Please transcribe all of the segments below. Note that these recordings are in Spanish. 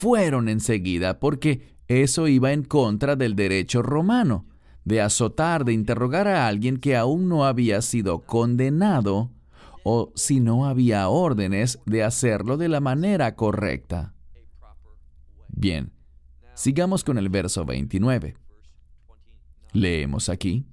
fueron enseguida, porque eso iba en contra del derecho romano, de azotar, de interrogar a alguien que aún no había sido condenado, o si no había órdenes de hacerlo de la manera correcta. Bien, sigamos con el verso 29. Leemos aquí.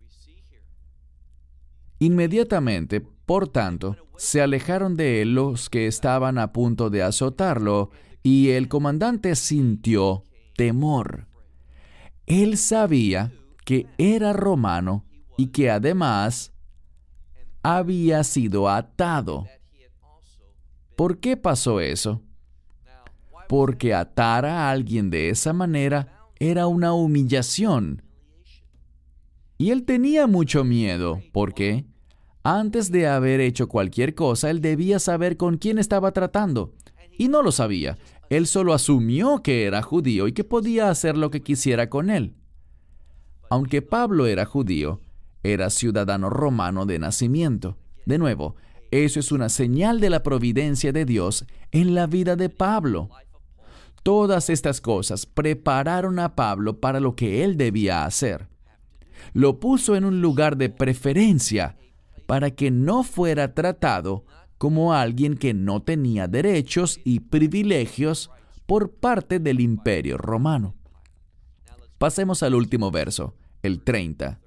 Inmediatamente, por tanto, se alejaron de él los que estaban a punto de azotarlo, y el comandante sintió temor. Él sabía que era romano y que además había sido atado. ¿Por qué pasó eso? Porque atar a alguien de esa manera era una humillación. Y él tenía mucho miedo. ¿Por qué? Antes de haber hecho cualquier cosa, él debía saber con quién estaba tratando. Y no lo sabía. Él solo asumió que era judío y que podía hacer lo que quisiera con él. Aunque Pablo era judío, era ciudadano romano de nacimiento. De nuevo, eso es una señal de la providencia de Dios en la vida de Pablo. Todas estas cosas prepararon a Pablo para lo que él debía hacer. Lo puso en un lugar de preferencia para que no fuera tratado como alguien que no tenía derechos y privilegios por parte del Imperio Romano. Pasemos al último verso, el 30.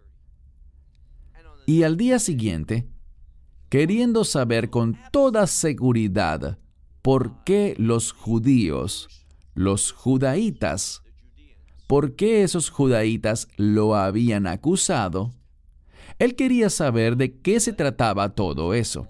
Y al día siguiente, queriendo saber con toda seguridad por qué los judíos, los judaítas, por qué esos judaítas lo habían acusado, él quería saber de qué se trataba todo eso.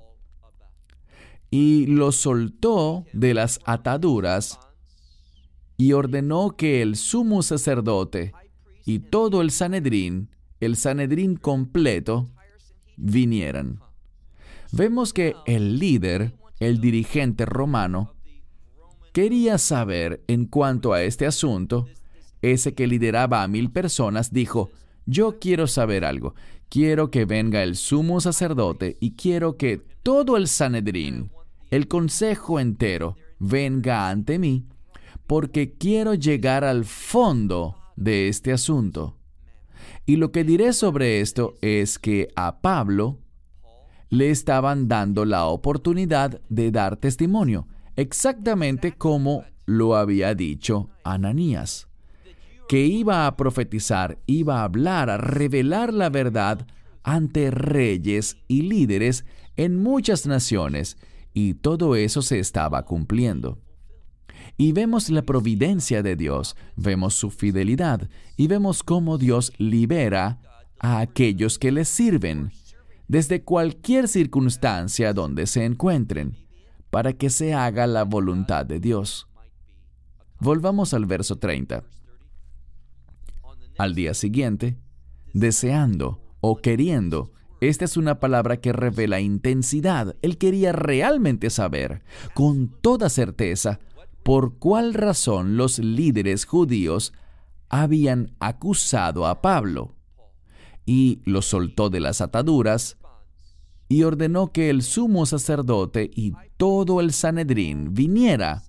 Y lo soltó de las ataduras y ordenó que el sumo sacerdote y todo el Sanedrín completo, vinieran. Vemos que el líder, el dirigente romano, quería saber en cuanto a este asunto. Ese que lideraba a 1000 personas dijo: yo quiero saber algo. Quiero que venga el sumo sacerdote y quiero que todo el Sanedrín, el consejo entero, venga ante mí, porque quiero llegar al fondo de este asunto. Y lo que diré sobre esto es que a Pablo le estaban dando la oportunidad de dar testimonio, exactamente como lo había dicho Ananías, que iba a profetizar, iba a hablar, a revelar la verdad ante reyes y líderes en muchas naciones, y todo eso se estaba cumpliendo. Y vemos la providencia de Dios, vemos su fidelidad, y vemos cómo Dios libera a aquellos que le sirven, desde cualquier circunstancia donde se encuentren, para que se haga la voluntad de Dios. Volvamos al verso 30. Al día siguiente, deseando o queriendo, esta es una palabra que revela intensidad. Él quería realmente saber, con toda certeza, por cuál razón los líderes judíos habían acusado a Pablo. Y lo soltó de las ataduras y ordenó que el sumo sacerdote y todo el Sanedrín viniera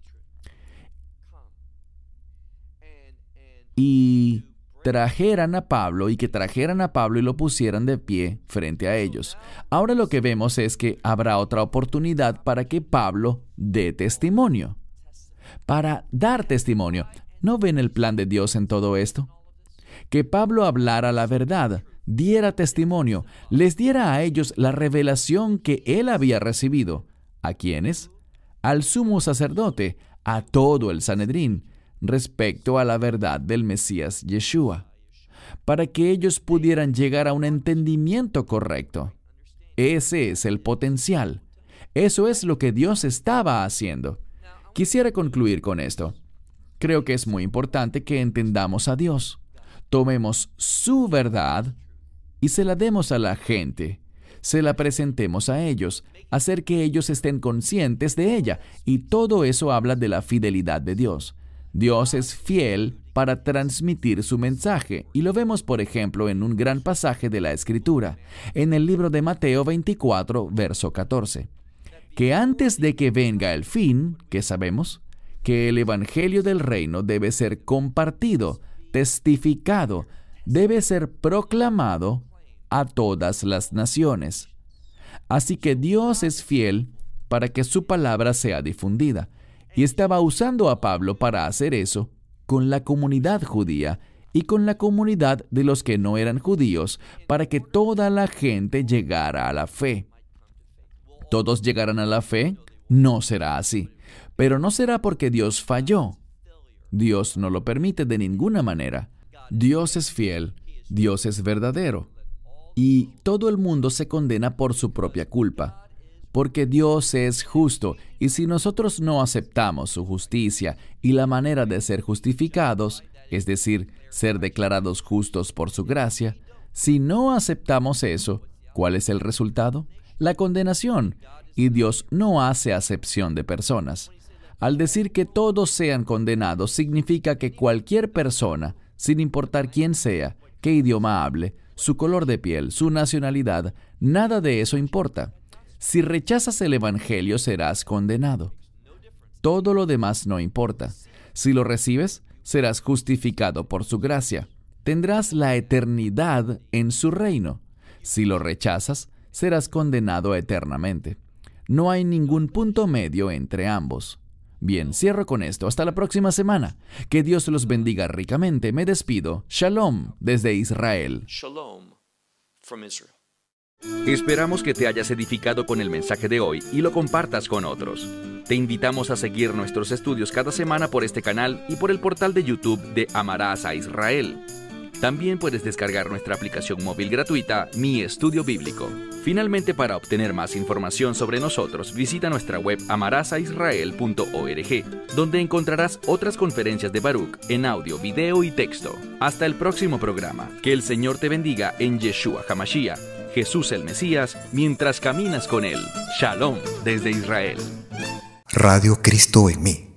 y trajeran a Pablo y lo pusieran de pie frente a ellos. Ahora lo que vemos es que habrá otra oportunidad para que Pablo dé testimonio. Para dar testimonio. ¿No ven el plan de Dios en todo esto? Que Pablo hablara la verdad, diera testimonio, les diera a ellos la revelación que él había recibido. ¿A quiénes? Al sumo sacerdote, a todo el Sanedrín, respecto a la verdad del Mesías Yeshua, para que ellos pudieran llegar a un entendimiento correcto. Ese es el potencial. Eso es lo que Dios estaba haciendo. Quisiera concluir con esto. Creo que es muy importante que entendamos a Dios. Tomemos su verdad y se la demos a la gente. Se la presentemos a ellos, hacer que ellos estén conscientes de ella. Y todo eso habla de la fidelidad de Dios. Dios es fiel para transmitir su mensaje, y lo vemos, por ejemplo, en un gran pasaje de la Escritura, en el libro de Mateo 24, verso 14, que antes de que venga el fin, ¿qué sabemos? que el Evangelio del Reino debe ser compartido, testificado, debe ser proclamado a todas las naciones. Así que Dios es fiel para que su palabra sea difundida, y estaba usando a Pablo para hacer eso con la comunidad judía y con la comunidad de los que no eran judíos, para que toda la gente llegara a la fe. ¿Todos llegarán a la fe? No será así. Pero no será porque Dios falló. Dios no lo permite de ninguna manera. Dios es fiel, Dios es verdadero. Y todo el mundo se condena por su propia culpa. Porque Dios es justo, y si nosotros no aceptamos su justicia y la manera de ser justificados, es decir, ser declarados justos por su gracia, si no aceptamos eso, ¿cuál es el resultado? La condenación. Y Dios no hace acepción de personas. Al decir que todos sean condenados, significa que cualquier persona, sin importar quién sea, qué idioma hable, su color de piel, su nacionalidad, nada de eso importa. Si rechazas el Evangelio, serás condenado. Todo lo demás no importa. Si lo recibes, serás justificado por su gracia. Tendrás la eternidad en su reino. Si lo rechazas, serás condenado eternamente. No hay ningún punto medio entre ambos. Bien, cierro con esto. Hasta la próxima semana. Que Dios los bendiga ricamente. Me despido. Shalom desde Israel. Shalom from Israel. Esperamos que te hayas edificado con el mensaje de hoy y lo compartas con otros. Te invitamos a seguir nuestros estudios cada semana por este canal y por el portal de YouTube de Amarás a Israel. También puedes descargar nuestra aplicación móvil gratuita, Mi Estudio Bíblico. Finalmente, para obtener más información sobre nosotros, visita nuestra web amarasaisrael.org, donde encontrarás otras conferencias de Baruch en audio, video y texto. Hasta el próximo programa. Que el Señor te bendiga en Yeshua HaMashiach, Jesús el Mesías, mientras caminas con Él. Shalom desde Israel. Radio Cristo en mí.